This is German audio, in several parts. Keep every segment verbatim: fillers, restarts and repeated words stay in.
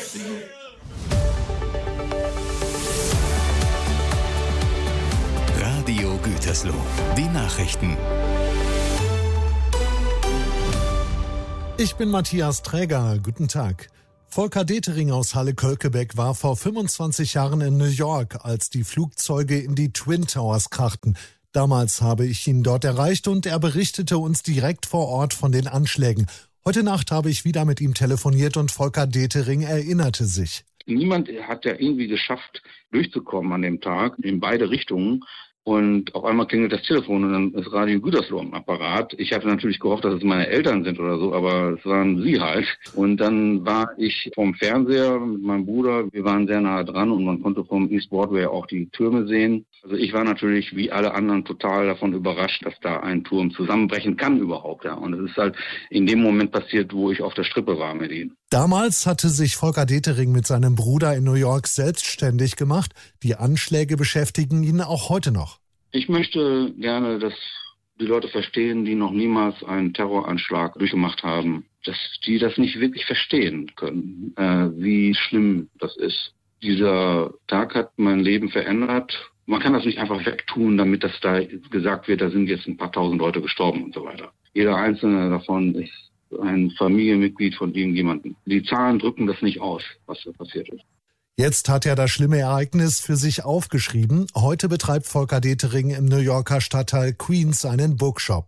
Radio Gütersloh, die Nachrichten. Ich bin Matthias Träger, guten Tag. Volker Detering aus Halle-Kölkebeck war vor fünfundzwanzig Jahren in New York, als die Flugzeuge in die Twin Towers krachten. Damals habe ich ihn dort erreicht und er berichtete uns direkt vor Ort von den Anschlägen. Heute Nacht habe ich wieder mit ihm telefoniert und Volker Detering erinnerte sich. Niemand hat ja irgendwie geschafft, durchzukommen an dem Tag in beide Richtungen. Und auf einmal klingelt das Telefon und dann ist Radio Gütersloh am Apparat. Ich hatte natürlich gehofft, dass es meine Eltern sind oder so, aber es waren sie halt. Und dann war ich vom Fernseher mit meinem Bruder. Wir waren sehr nah dran und man konnte vom East Broadway auch die Türme sehen. Also ich war natürlich wie alle anderen total davon überrascht, dass da ein Turm zusammenbrechen kann überhaupt. Ja. Und es ist halt in dem Moment passiert, wo ich auf der Strippe war mit ihnen. Damals hatte sich Volker Detering mit seinem Bruder in New York selbstständig gemacht. Die Anschläge beschäftigen ihn auch heute noch. Ich möchte gerne, dass die Leute verstehen, die noch niemals einen Terroranschlag durchgemacht haben, dass die das nicht wirklich verstehen können, äh, wie schlimm das ist. Dieser Tag hat mein Leben verändert. Man kann das nicht einfach wegtun, damit das da gesagt wird, da sind jetzt ein paar tausend Leute gestorben und so weiter. Jeder einzelne davon ist ein Familienmitglied von irgendjemandem. Die Zahlen drücken das nicht aus, was da passiert ist. Jetzt hat er das schlimme Ereignis für sich aufgeschrieben. Heute betreibt Volker Detering im New Yorker Stadtteil Queens einen Bookshop.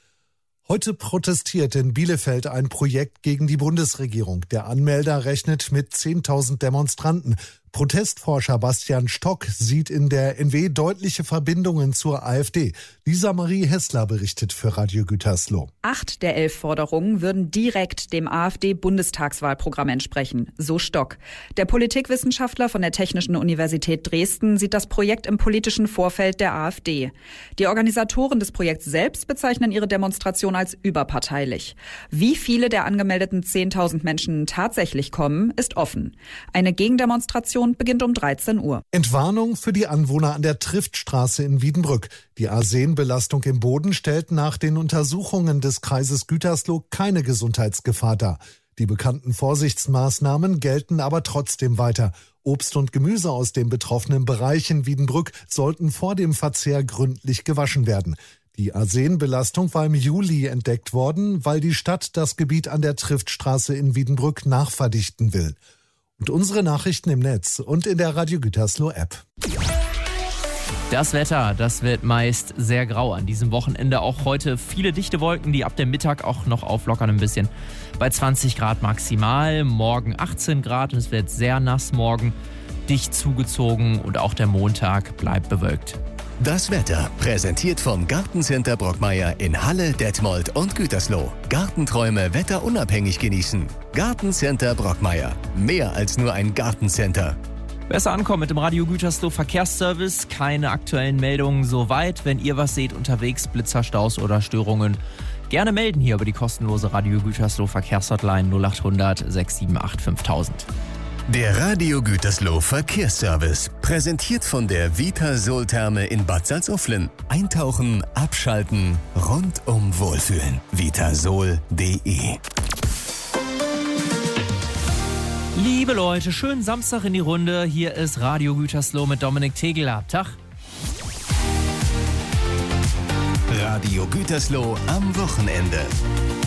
Heute protestiert in Bielefeld ein Projekt gegen die Bundesregierung. Der Anmelder rechnet mit zehntausend Demonstranten. Protestforscher Bastian Stock sieht in der N W deutliche Verbindungen zur AfD. Lisa Marie Hessler berichtet für Radio Gütersloh. Acht der elf Forderungen würden direkt dem AfD-Bundestagswahlprogramm entsprechen, so Stock. Der Politikwissenschaftler von der Technischen Universität Dresden sieht das Projekt im politischen Vorfeld der AfD. Die Organisatoren des Projekts selbst bezeichnen ihre Demonstration als überparteilich. Wie viele der angemeldeten zehntausend Menschen tatsächlich kommen, ist offen. Eine Gegendemonstration beginnt um dreizehn Uhr. Entwarnung für die Anwohner an der Triftstraße in Wiedenbrück. Die Arsenbelastung im Boden stellt nach den Untersuchungen des Kreises Gütersloh keine Gesundheitsgefahr dar. Die bekannten Vorsichtsmaßnahmen gelten aber trotzdem weiter. Obst und Gemüse aus dem betroffenen Bereich in Wiedenbrück sollten vor dem Verzehr gründlich gewaschen werden. Die Arsenbelastung war im Juli entdeckt worden, weil die Stadt das Gebiet an der Triftstraße in Wiedenbrück nachverdichten will. Und unsere Nachrichten im Netz und in der Radio Gütersloh App. Das Wetter, das wird meist sehr grau an diesem Wochenende. Auch heute viele dichte Wolken, die ab dem Mittag auch noch auflockern ein bisschen. Bei zwanzig Grad maximal, morgen achtzehn Grad und es wird sehr nass morgen, dicht zugezogen und auch der Montag bleibt bewölkt. Das Wetter, präsentiert vom Gartencenter Brockmeier in Halle, Detmold und Gütersloh. Gartenträume wetterunabhängig genießen. Gartencenter Brockmeier. Mehr als nur ein Gartencenter. Besser ankommen mit dem Radio Gütersloh Verkehrsservice. Keine aktuellen Meldungen soweit. Wenn ihr was seht unterwegs, Blitzer, Staus oder Störungen, gerne melden hier über die kostenlose Radio Gütersloh Verkehrshotline null acht hundert sechs sieben acht fünftausend. Der Radio Gütersloh Verkehrsservice, präsentiert von der Vitasol-Therme in Bad Salzuflen. Eintauchen, abschalten, rundum wohlfühlen. vitasol punkt de. Liebe Leute, schönen Samstag in die Runde. Hier ist Radio Gütersloh mit Dominik Tegeler. Tag. Radio Gütersloh am Wochenende.